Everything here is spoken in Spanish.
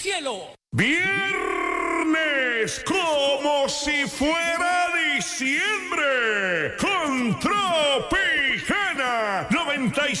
cielo. Viernes, como si fuera diciembre, con Tropicana 96.